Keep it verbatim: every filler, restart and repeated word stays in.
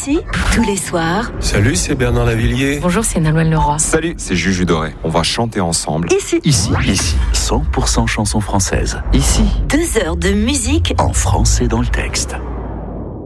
Ici, tous les soirs. Salut, c'est Bernard Lavillier. Bonjour, c'est Nolwenn Leroy. Salut, c'est Juju Doré. On va chanter ensemble. Ici. Ici. Ici. cent pour cent chansons françaises. Ici. Deux heures de musique En français dans le texte.